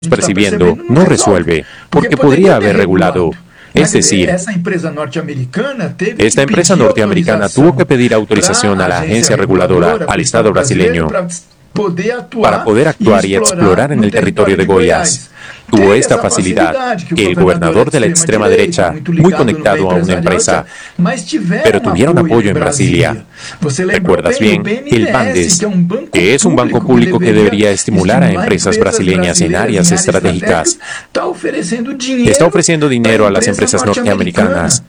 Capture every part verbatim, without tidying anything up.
percibiendo no resuelve, porque podría haber regulado. Es decir, esta empresa norteamericana tuvo que pedir autorización a la agencia reguladora, al Estado brasileño, para poder actuar y explorar en el territorio de Goiás. Tuvo esta facilidad que el gobernador de la extrema derecha, muy conectado a una empresa, pero tuvieron apoyo en Brasilia. ¿Recuerdas bien? El Bandes, que es un banco público que debería estimular a empresas brasileñas en áreas estratégicas, está ofreciendo dinero a las empresas norteamericanas.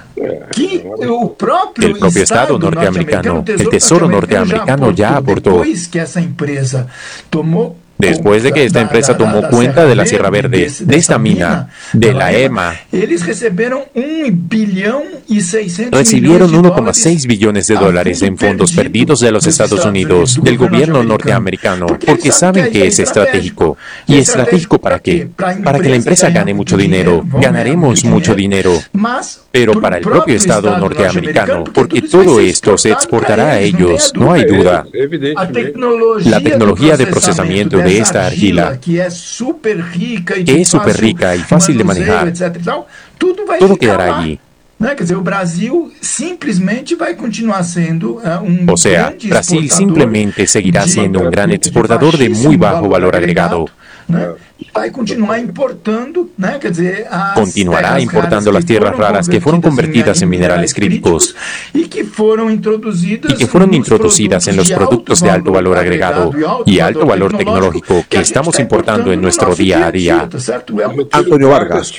El propio Estado norteamericano, el Tesoro norteamericano ya aportó. Después de que esta empresa tomó cuenta de la Sierra Verde, de esta mina, de la E M A, recibieron uno coma seis billones de dólares en fondos perdidos de los Estados Unidos, del gobierno norteamericano, porque saben que es estratégico. ¿Y estratégico para qué? Para que la empresa gane mucho dinero. Ganaremos mucho dinero. Pero para el propio Estado norteamericano, porque todo esto se exportará a ellos, no hay duda. La tecnología de procesamiento de esta argila, que es súper rica y fácil de manejar, todo quedará allí. O sea, Brasil simplemente seguirá siendo un gran exportador de muy bajo valor agregado. Continuará importando las tierras raras que fueron convertidas en minerales críticos y que fueron introducidas en los productos de alto valor agregado y alto valor tecnológico que estamos importando en nuestro día a día. Antônio Vargas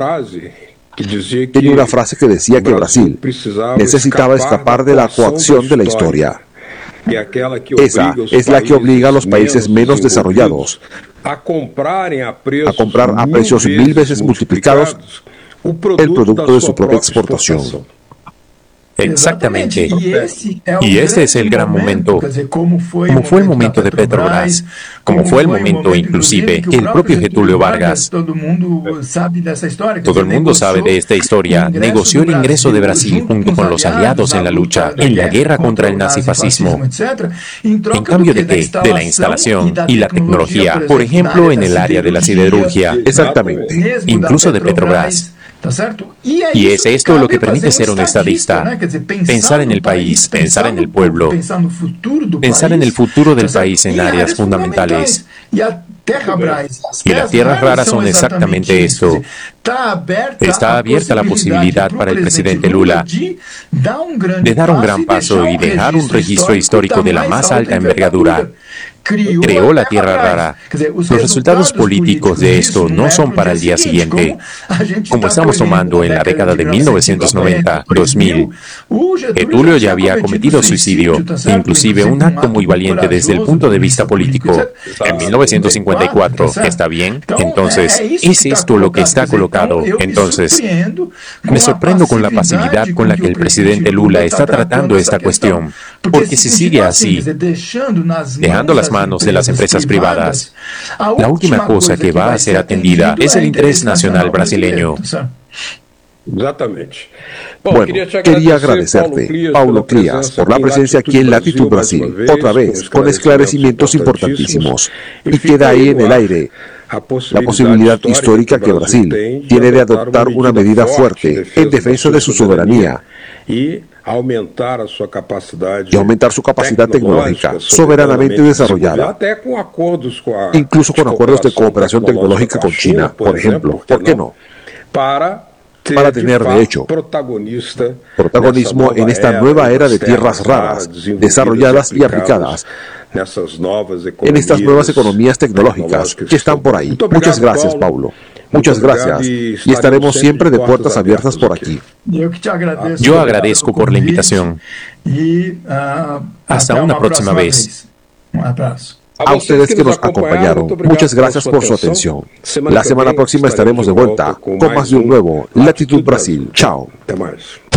tenía una frase que decía que Brasil necesitaba escapar de la coacción de la historia. Esa es la que obliga a los países menos desarrollados a comprar a precios mil veces multiplicados el producto de su propia exportación. Exactamente. Y ese es el gran momento. Como fue el momento de Petrobras, como fue el momento inclusive que el propio Getúlio Vargas, todo el mundo sabe de esta historia, negoció el ingreso de Brasil junto con los aliados en la lucha, en la guerra contra el nazifascismo. ¿En cambio de qué? De la instalación y la tecnología, por ejemplo, en el área de la siderurgia. Exactamente. Incluso de Petrobras. Y es esto lo que permite ser un estadista, pensar en el país, pensar en el pueblo, pensar en el futuro del país en áreas fundamentales. Y las tierras raras son exactamente esto. Está abierta la posibilidad para el presidente Lula de dar un gran paso y dejar un registro histórico de la más alta envergadura. Creó la tierra rara. Los resultados políticos de esto no son para el día siguiente. Como estamos tomando en la década de mil novecientos noventa, dos mil, Getúlio ya había cometido suicidio, inclusive un acto muy valiente desde el punto de vista político, en mil novecientos cincuenta y cuatro. ¿Está bien? Entonces, ¿es esto lo que está colocado? Entonces, me sorprendo con la pasividad con la que el presidente Lula está tratando esta cuestión, porque si sigue así, dejando las manos de las empresas privadas, la última cosa que va a ser atendida es el interés nacional brasileño. Bueno, quería agradecerte, Paulo Crías, por la presencia aquí en Latitud Brasil, otra vez, con esclarecimientos importantísimos. Y queda ahí en el aire la posibilidad histórica que Brasil tiene de adoptar una medida fuerte en defensa de su soberanía y aumentar su capacidad tecnológica soberanamente desarrollada, incluso con acuerdos de cooperación tecnológica con China, por ejemplo. ¿Por qué no? Para tener, de hecho, protagonismo en esta nueva era de tierras raras, desarrolladas y aplicadas en estas nuevas economías tecnológicas que están por ahí. Muchas gracias, Paulo. Muchas gracias. Y estaremos siempre de puertas abiertas por aquí. Yo agradezco por la invitación. Hasta una próxima vez. Un abrazo. A ustedes que nos acompañaron, muchas gracias por su atención. La semana próxima estaremos de vuelta con más de un nuevo Latitud Brasil. Chao.